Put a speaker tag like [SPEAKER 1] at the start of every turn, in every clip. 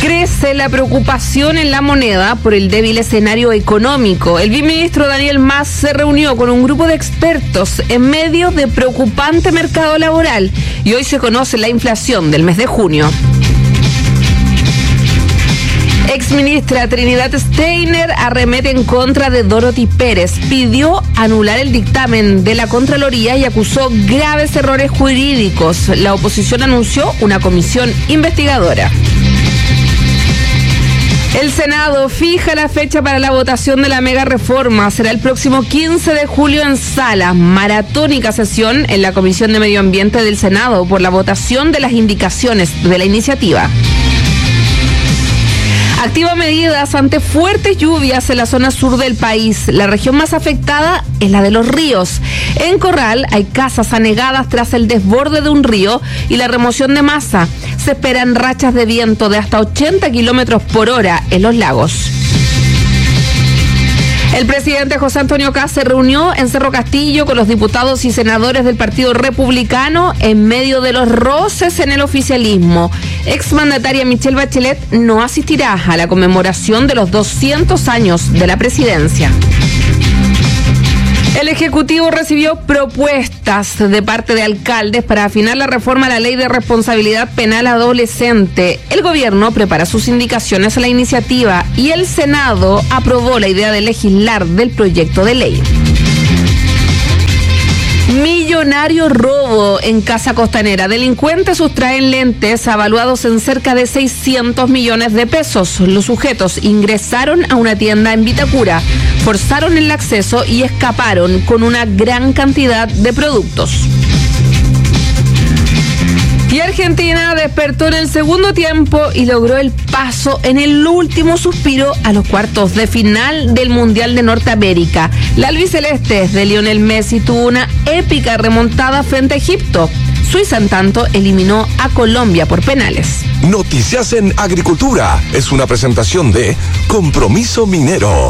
[SPEAKER 1] Crece la preocupación en La Moneda por el débil escenario económico. El viceministro Daniel Mas se reunió con un grupo de expertos en medio de preocupante mercado laboral y hoy se conoce la inflación del mes de junio. Exministra Trinidad Steiner arremete en contra de Dorothy Pérez, pidió anular el dictamen de la Contraloría y acusó graves errores jurídicos. La oposición anunció una comisión investigadora. El Senado fija la fecha para la votación de la mega reforma. Será el próximo 15 de julio en sala. Maratónica sesión en la Comisión de Medio Ambiente del Senado por la votación de las indicaciones de la iniciativa. Activa medidas ante fuertes lluvias en la zona sur del país. La región más afectada es la de los ríos. En Corral hay casas anegadas tras el desborde de un río y la remoción de masa. Se esperan rachas de viento de hasta 80 kilómetros por hora en los lagos. El presidente José Antonio Kast se reunió en Cerro Castillo con los diputados y senadores del Partido Republicano en medio de los roces en el oficialismo. Exmandataria Michelle Bachelet no asistirá a la conmemoración de los 200 años de la presidencia. El Ejecutivo recibió propuestas de parte de alcaldes para afinar la reforma a la Ley de Responsabilidad Penal Adolescente. El gobierno prepara sus indicaciones a la iniciativa y el Senado aprobó la idea de legislar del proyecto de ley. Millonario robo en Casa Costanera. Delincuentes sustraen lentes avaluados en cerca de 600 millones de pesos. Los sujetos ingresaron a una tienda en Vitacura, forzaron el acceso y escaparon con una gran cantidad de productos. Y Argentina despertó en el segundo tiempo y logró el paso en el último suspiro a los cuartos de final del Mundial de Norteamérica. La albiceleste de Lionel Messi tuvo una épica remontada frente a Egipto. Suiza, en tanto, eliminó a Colombia por penales.
[SPEAKER 2] Noticias en Agricultura es una presentación de Compromiso Minero.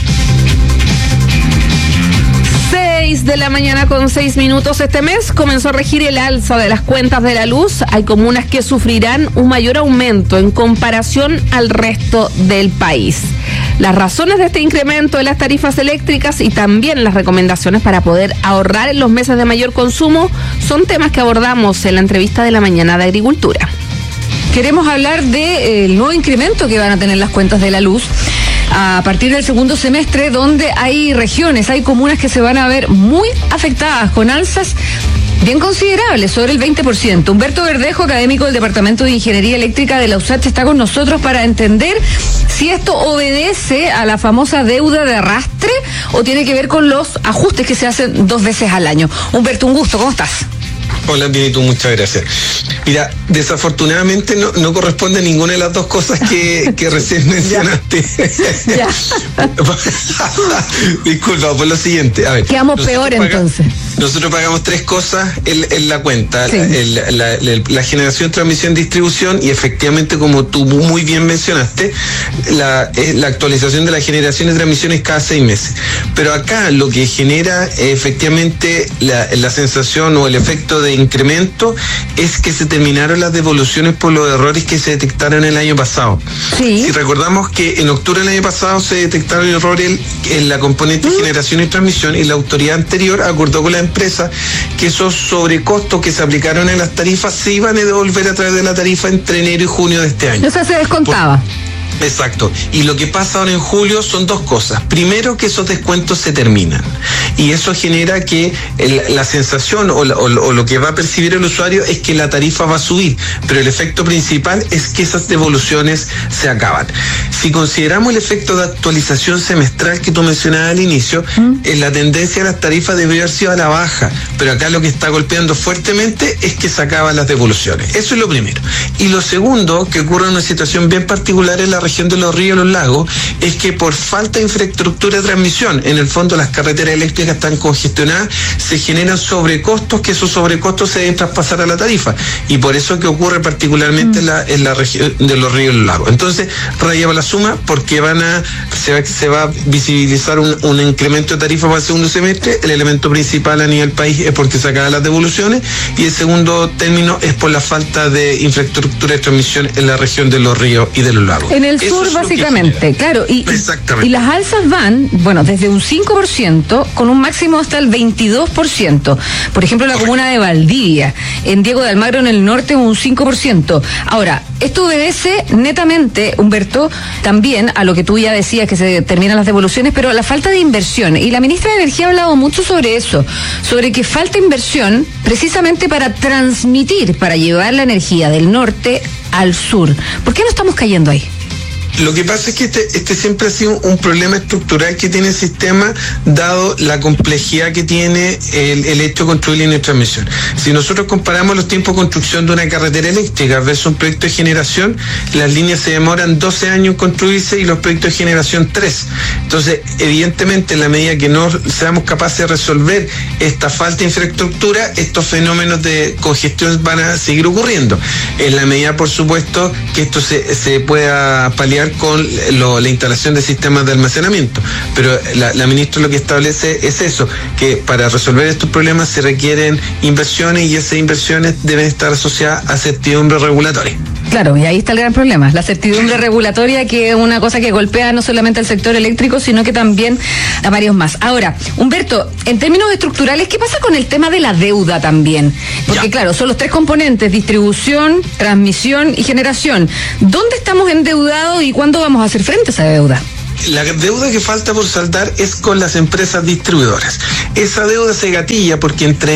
[SPEAKER 1] 6 de la mañana con 6 minutos. Este mes comenzó a regir el alza de las cuentas de la luz. Hay comunas que sufrirán un mayor aumento en comparación al resto del país. Las razones de este incremento de las tarifas eléctricas y también las recomendaciones para poder ahorrar en los meses de mayor consumo son temas que abordamos en la entrevista de la mañana de Agricultura.
[SPEAKER 3] Queremos hablar del nuevo incremento que van a tener las cuentas de la luz a partir del segundo semestre, donde hay regiones, hay comunas que se van a ver muy afectadas con alzas bien considerables, sobre el 20%. Humberto Verdejo, académico del Departamento de Ingeniería Eléctrica de la USACH, está con nosotros para entender si esto obedece a la famosa deuda de arrastre o tiene que ver con los ajustes que se hacen 2 veces al año. Humberto, un gusto, ¿cómo estás?
[SPEAKER 4] Hola, bien, y tú, muchas gracias. Mira, desafortunadamente no corresponde a ninguna de las dos cosas que recién mencionaste.
[SPEAKER 3] Ya.
[SPEAKER 4] Disculpa, por lo siguiente. A ver,
[SPEAKER 3] quedamos peor entonces.
[SPEAKER 4] Nosotros pagamos 3 cosas en la cuenta. Sí. La generación, transmisión, distribución y efectivamente, como tú muy bien mencionaste, la actualización de la generación y transmisiones cada 6 meses. Pero acá lo que genera efectivamente la sensación o el efecto de incremento es que se terminaron las devoluciones por los errores que se detectaron el año pasado. Sí. Si recordamos que en octubre del año pasado se detectaron errores en la componente generación y transmisión y la autoridad anterior acordó con la empresa que esos sobrecostos que se aplicaron en las tarifas se iban a devolver a través de la tarifa entre enero y junio de este año.
[SPEAKER 3] O sea, se descontaba.
[SPEAKER 4] Exacto. Y lo que pasa ahora en julio son 2 cosas. Primero, que esos descuentos se terminan. Y eso genera que la sensación o lo que va a percibir el usuario es que la tarifa va a subir. Pero el efecto principal es que esas devoluciones se acaban. Si consideramos el efecto de actualización semestral que tú mencionabas al inicio, la tendencia de las tarifas debería haber sido a la baja. Pero acá lo que está golpeando fuertemente es que se acaban las devoluciones. Eso es lo primero. Y lo segundo, que ocurre en una situación bien particular en la región región de los ríos y los lagos es que por falta de infraestructura de transmisión, en el fondo las carreteras eléctricas están congestionadas, se generan sobrecostos, que esos sobrecostos se deben traspasar a la tarifa, y por eso que ocurre particularmente en la región de los ríos y los lagos. Entonces, rayaba la suma porque se va a visibilizar un incremento de tarifa para el segundo semestre. El elemento principal a nivel país es porque se acaban las devoluciones, y el segundo término es por la falta de infraestructura de transmisión en la región de los ríos y de los lagos.
[SPEAKER 3] En el sur, básicamente, claro.
[SPEAKER 4] Exactamente.
[SPEAKER 3] Y las alzas van, desde un 5% con un máximo hasta el 22%. Por ejemplo, la comuna de Valdivia, en Diego de Almagro, en el norte, un 5%. Ahora, esto obedece netamente, Humberto, también a lo que tú ya decías, que se terminan las devoluciones, pero a la falta de inversión. Y la ministra de Energía ha hablado mucho sobre eso, sobre que falta inversión precisamente para transmitir, para llevar la energía del norte al sur. ¿Por qué no estamos cayendo ahí?
[SPEAKER 4] Lo que pasa es que este siempre ha sido un problema estructural que tiene el sistema, dado la complejidad que tiene el hecho de construir líneas de transmisión. Si nosotros comparamos los tiempos de construcción de una carretera eléctrica versus un proyecto de generación, las líneas se demoran 12 años en construirse y los proyectos de generación 3. Entonces, evidentemente, en la medida que no seamos capaces de resolver esta falta de infraestructura, estos fenómenos de congestión van a seguir ocurriendo. En la medida, por supuesto, que esto se pueda paliar con la instalación de sistemas de almacenamiento. Pero la ministra lo que establece es eso, que para resolver estos problemas se requieren inversiones, y esas inversiones deben estar asociadas a certidumbre regulatoria.
[SPEAKER 3] Claro, y ahí está el gran problema, la certidumbre regulatoria, que es una cosa que golpea no solamente al sector eléctrico, sino que también a varios más. Ahora, Humberto, en términos estructurales, ¿qué pasa con el tema de la deuda también? Porque claro, son los tres componentes: distribución, transmisión y generación. ¿Dónde estamos endeudados y cuándo vamos a hacer frente a esa deuda?
[SPEAKER 4] La deuda que falta por saldar es con las empresas distribuidoras. Esa deuda se gatilla porque entre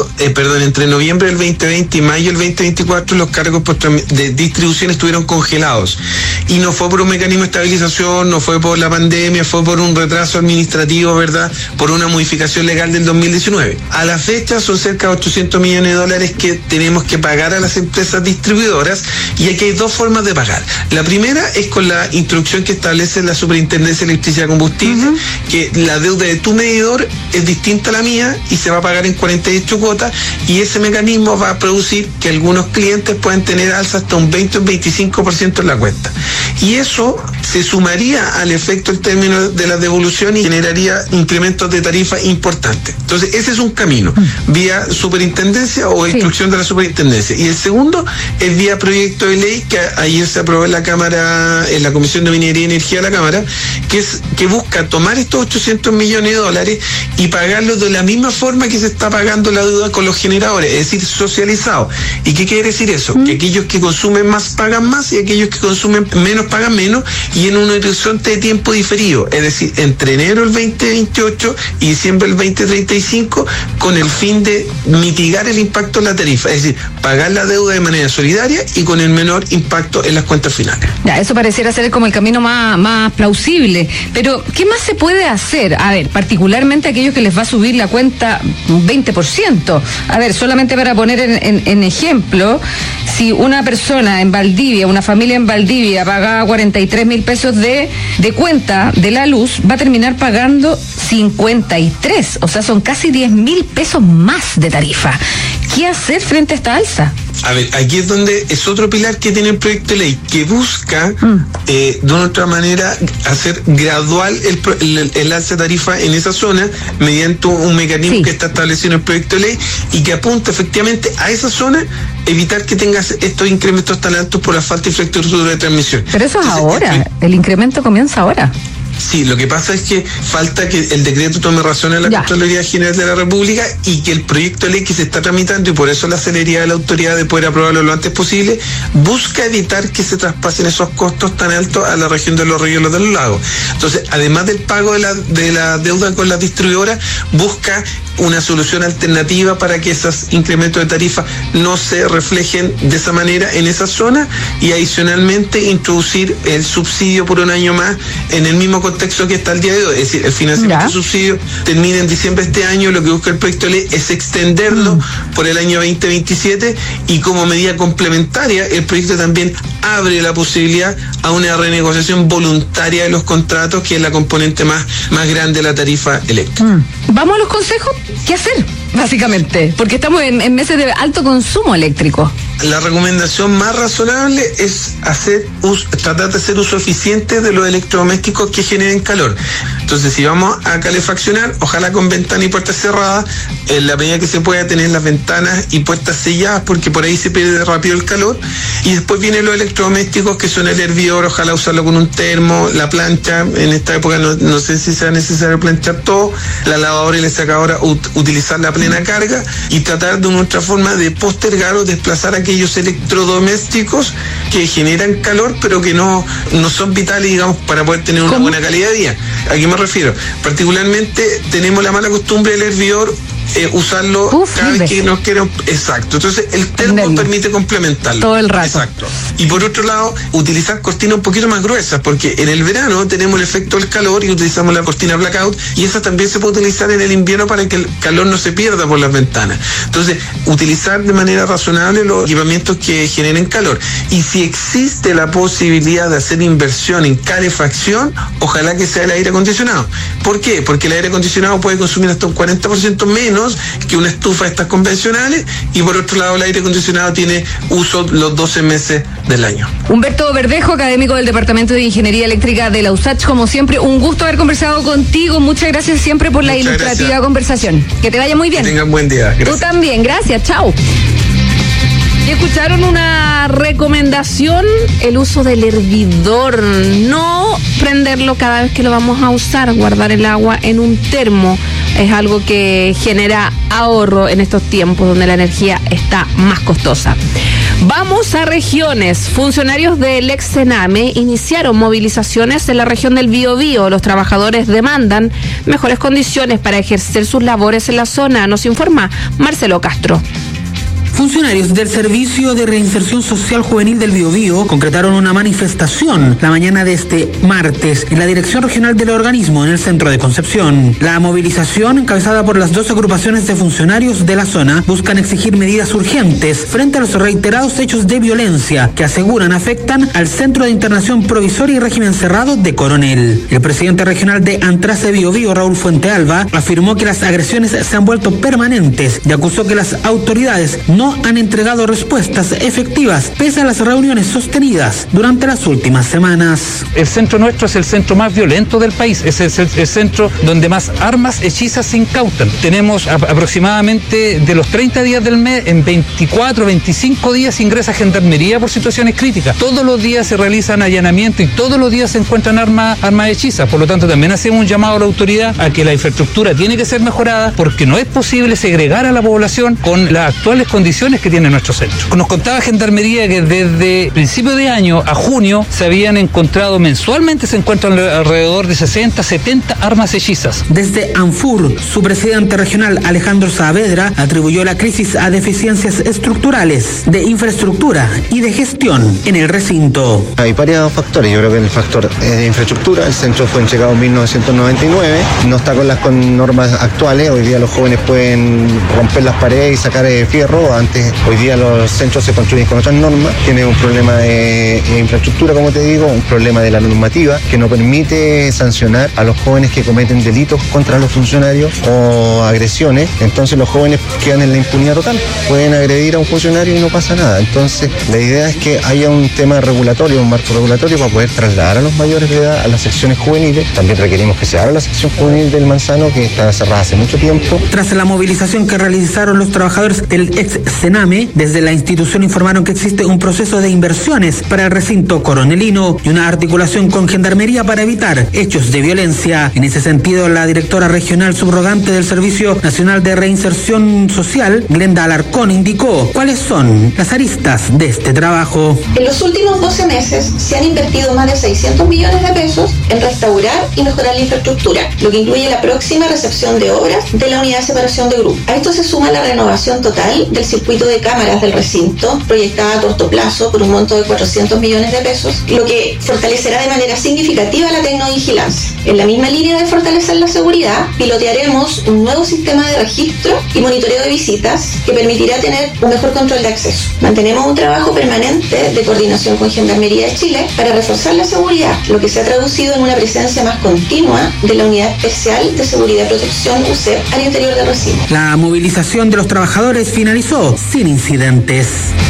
[SPEAKER 4] noviembre del 2020 y mayo del 2024 los cargos de distribución estuvieron congelados. Y no fue por un mecanismo de estabilización, no fue por la pandemia, fue por un retraso administrativo, ¿verdad? Por una modificación legal del 2019. A la fecha son cerca de $800 millones que tenemos que pagar a las empresas distribuidoras, y aquí hay dos formas de pagar. La primera es con la instrucción que establece la Superintendencia de Electricidad y Combustible, que la deuda de tu medidor es distinta a la mía y se va a pagar en 48 cuotas, y ese mecanismo va a producir que algunos clientes puedan tener alza hasta un 20 o un 25% en la cuenta. Y eso se sumaría al efecto del término de la devolución y generaría incrementos de tarifa importantes. Entonces, ese es un camino, vía superintendencia o instrucción de la superintendencia. Y el segundo es vía proyecto de ley que ayer se aprobó en la Cámara, en la Comisión de Minería y Energía de la Cámara, que busca tomar estos $800 millones y pagarlos de la misma forma que se está pagando la deuda con los generadores, es decir, socializado. ¿Y qué quiere decir eso? Que aquellos que consumen más pagan más, y aquellos que consumen menos pagan menos, y en un horizonte de tiempo diferido, es decir, entre enero del 2028 y diciembre del 2035, con el fin de mitigar el impacto en la tarifa, es decir, pagar la deuda de manera solidaria y con el menor impacto en las cuentas finales.
[SPEAKER 3] Ya, eso pareciera ser como el camino más plausible, pero ¿qué más se puede hacer? A ver, particularmente aquellos que les va a subir la cuenta un 20%. A ver, solamente para poner en ejemplo, si una persona en Valdivia, una familia en Valdivia paga 43 mil pesos de cuenta de la luz, va a terminar pagando 53, o sea, son casi 10 mil pesos más de tarifa. ¿Qué hacer frente a esta alza?
[SPEAKER 4] A ver, aquí es donde es otro pilar que tiene el proyecto de ley, que busca de una otra manera hacer gradual el alza de tarifa en esa zona mediante un mecanismo que está establecido en el proyecto de ley y que apunta efectivamente a esa zona, evitar que tengas estos incrementos tan altos por la falta de infraestructura de transmisión.
[SPEAKER 3] Pero eso es ahora, el incremento comienza ahora.
[SPEAKER 4] Sí, lo que pasa es que falta que el decreto tome razón a la Contraloría General de la República y que el proyecto de ley que se está tramitando, y por eso la celeridad de la autoridad de poder aprobarlo lo antes posible, busca evitar que se traspasen esos costos tan altos a la región de los ríos y los de los lagos. Entonces, además del pago de la deuda con las distribuidoras, busca una solución alternativa para que esos incrementos de tarifa no se reflejen de esa manera en esa zona, y adicionalmente introducir el subsidio por un año más en el mismo contexto que está el día de hoy. Es decir, el financiamiento de subsidio termina en diciembre de este año. Lo que busca el proyecto de ley es extenderlo por el año 2027, y como medida complementaria el proyecto también abre la posibilidad a una renegociación voluntaria de los contratos, que es la componente más grande de la tarifa eléctrica.
[SPEAKER 3] Vamos a los consejos. ¿Qué hacer? Básicamente, porque estamos en meses de alto consumo eléctrico.
[SPEAKER 4] La recomendación más razonable es tratar de hacer uso eficiente de los electrodomésticos que generen calor. Entonces, si vamos a calefaccionar, ojalá con ventana y puertas cerradas, en la medida que se pueda tener las ventanas y puertas selladas, porque por ahí se pierde rápido el calor. Y después vienen los electrodomésticos, que son el hervidor, ojalá usarlo con un termo, la plancha, en esta época no sé si sea necesario planchar todo, la lavadora y la secadora, utilizarla a plena carga, y tratar de una otra forma de postergar o desplazar aquellos electrodomésticos que generan calor, pero que no son vitales, digamos, para poder tener una buena calidad de vida. ¿A qué me refiero? Particularmente tenemos la mala costumbre del hervidor, usarlo cada vez que nos queremos. Exacto. Entonces el termo permite complementarlo
[SPEAKER 3] todo el rato.
[SPEAKER 4] Exacto. Y por otro lado, utilizar cortinas un poquito más gruesas, porque en el verano tenemos el efecto del calor y utilizamos la cortina blackout, y esa también se puede utilizar en el invierno para que el calor no se pierda por las ventanas. Entonces, utilizar de manera razonable los equipamientos que generen calor. Y si existe la posibilidad de hacer inversión en calefacción, ojalá que sea el aire acondicionado. ¿Por qué? Porque el aire acondicionado puede consumir hasta un 40% menos que una estufa de estas convencionales, y por otro lado el aire acondicionado tiene uso los 12 meses del año.
[SPEAKER 3] Humberto Verdejo, académico del Departamento de Ingeniería Eléctrica de la USACH, como siempre, un gusto haber conversado contigo. Muchas gracias siempre por la ilustrativa conversación. Que te vaya muy bien.
[SPEAKER 4] Que tengan buen día. Gracias.
[SPEAKER 3] Tú también, gracias, chao.
[SPEAKER 1] Y escucharon una recomendación: el uso del hervidor. No prenderlo cada vez que lo vamos a usar, guardar el agua en un termo. Es algo que genera ahorro en estos tiempos donde la energía está más costosa. Vamos a regiones. Funcionarios del ex Sename iniciaron movilizaciones en la región del Biobío. Los trabajadores demandan mejores condiciones para ejercer sus labores en la zona. Nos informa Marcelo Castro.
[SPEAKER 5] Funcionarios del Servicio de Reinserción Social Juvenil del Biobío concretaron una manifestación la mañana de este martes en la Dirección Regional del organismo en el centro de Concepción. La movilización, encabezada por las dos agrupaciones de funcionarios de la zona, buscan exigir medidas urgentes frente a los reiterados hechos de violencia que aseguran afectan al Centro de Internación Provisoria y Régimen Cerrado de Coronel. El presidente regional de Antrace Biobío, Raúl Fuentealba, afirmó que las agresiones se han vuelto permanentes y acusó que las autoridades no han entregado respuestas efectivas pese a las reuniones sostenidas durante las últimas semanas.
[SPEAKER 6] El centro nuestro es el centro más violento del país, es el centro donde más armas hechizas se incautan. Tenemos aproximadamente de los 30 días del mes, en 24, 25 días ingresa Gendarmería por situaciones críticas. Todos los días se realizan allanamientos y todos los días se encuentran armas hechizas. Por lo tanto, también hacemos un llamado a la autoridad a que la infraestructura tiene que ser mejorada, porque no es posible segregar a la población con las actuales condiciones que tiene nuestro centro. Nos contaba Gendarmería que desde principio de año a junio se habían encontrado mensualmente, se encuentran alrededor de 60, 70 armas hechizas.
[SPEAKER 5] Desde ANFUR, su presidente regional Alejandro Saavedra atribuyó la crisis a deficiencias estructurales, de infraestructura y de gestión en el recinto.
[SPEAKER 7] Hay varios factores. Yo creo que el factor es de infraestructura. El centro fue entregado en 1999, no está con normas actuales. Hoy día los jóvenes pueden romper las paredes y sacar fierro. Hoy día los centros se construyen con otras normas. Tiene un problema de infraestructura, como te digo, un problema de la normativa que no permite sancionar a los jóvenes que cometen delitos contra los funcionarios o agresiones. Entonces los jóvenes quedan en la impunidad total. Pueden agredir a un funcionario y no pasa nada. Entonces la idea es que haya un tema regulatorio, un marco regulatorio para poder trasladar a los mayores de edad a las secciones juveniles. También requerimos que se abra la sección juvenil del Manzano, que está cerrada hace mucho tiempo.
[SPEAKER 5] Tras la movilización que realizaron los trabajadores del ex Sename, desde la institución informaron que existe un proceso de inversiones para el recinto coronelino y una articulación con Gendarmería para evitar hechos de violencia. En ese sentido, la directora regional subrogante del Servicio Nacional de Reinserción Social, Glenda Alarcón, indicó cuáles son las aristas de este trabajo.
[SPEAKER 8] En los últimos 12 meses se han invertido más de 600 millones de pesos en restaurar y mejorar la infraestructura, lo que incluye la próxima recepción de obras de la unidad de separación de grupos. A esto se suma la renovación total del circuito circuito de cámaras del recinto, proyectada a corto plazo por un monto de 400 millones de pesos, lo que fortalecerá de manera significativa la tecnovigilancia. En la misma línea de fortalecer la seguridad, pilotearemos un nuevo sistema de registro y monitoreo de visitas que permitirá tener un mejor control de acceso. Mantenemos un trabajo permanente de coordinación con Gendarmería de Chile para reforzar la seguridad, lo que se ha traducido en una presencia más continua de la Unidad Especial de Seguridad y Protección UCEP al interior del recinto.
[SPEAKER 5] La movilización de los trabajadores finalizó sin incidentes.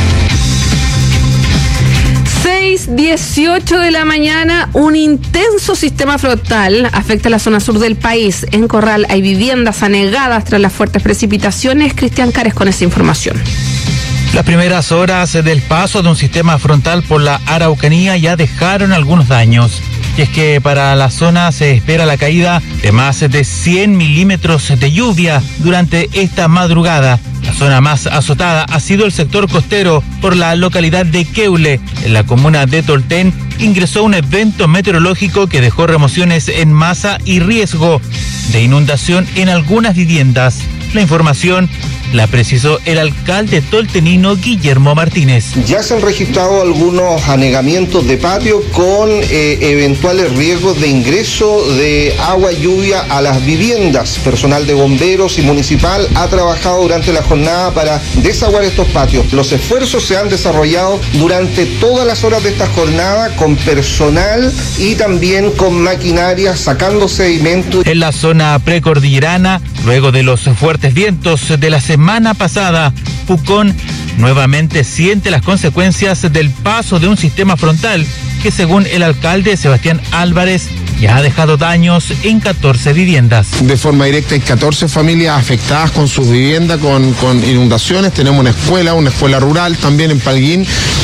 [SPEAKER 1] 6:18 de la mañana, un intenso sistema frontal afecta la zona sur del país. En Corral hay viviendas anegadas tras las fuertes precipitaciones. Cristian Cares con esa información.
[SPEAKER 9] Las primeras horas del paso de un sistema frontal por la Araucanía ya dejaron algunos daños. Y es que para la zona se espera la caída de más de 100 milímetros de lluvia durante esta madrugada. La zona más azotada ha sido el sector costero por la localidad de Queule. En la comuna de Tolten ingresó un evento meteorológico que dejó remociones en masa y riesgo de inundación en algunas viviendas. La información la precisó el alcalde toltenino Guillermo Martínez.
[SPEAKER 10] Ya se han registrado algunos anegamientos de patio con eventuales riesgos de ingreso de agua y lluvia a las viviendas. Personal de bomberos y municipal ha trabajado durante la jornada para desaguar estos patios. Los esfuerzos se han desarrollado durante todas las horas de esta jornada con personal y también con maquinaria sacando sedimento.
[SPEAKER 9] En la zona precordillerana, luego de los fuertes vientos de la semana pasada, Pucón nuevamente siente las consecuencias del paso de un sistema frontal que, según el alcalde Sebastián Álvarez, ya ha dejado daños en 14 viviendas.
[SPEAKER 11] De forma directa hay 14 familias afectadas con sus viviendas, con inundaciones. Tenemos una escuela rural también en Palguín,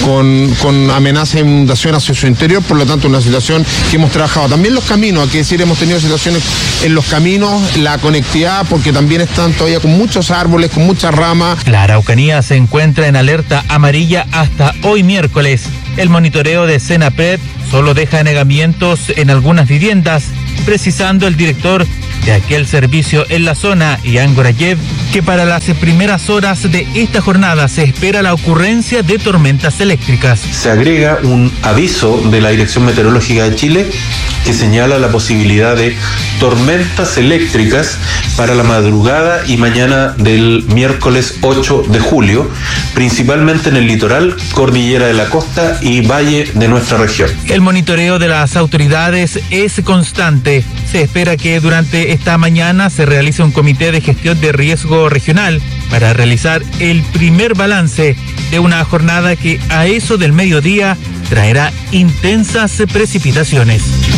[SPEAKER 11] con amenaza de inundación hacia su interior, por lo tanto una situación que hemos trabajado. También los caminos, hay que decir, hemos tenido situaciones en los caminos, la conectividad, porque también están todavía con muchos árboles, con muchas ramas.
[SPEAKER 9] La Araucanía se encuentra en alerta amarilla hasta hoy miércoles. El monitoreo de Senapred solo deja anegamientos en algunas viviendas, precisando el director de aquel servicio en la zona, Ian Gorayev, que para las primeras horas de esta jornada se espera la ocurrencia de tormentas eléctricas.
[SPEAKER 12] Se agrega un aviso de la Dirección Meteorológica de Chile que señala la posibilidad de tormentas eléctricas para la madrugada y mañana del miércoles 8 de julio, principalmente en el litoral, cordillera de la costa y valle de nuestra región.
[SPEAKER 9] El monitoreo de las autoridades es constante. Se espera que durante esta mañana se realice un comité de gestión de riesgo regional para realizar el primer balance de una jornada que a eso del mediodía traerá intensas precipitaciones.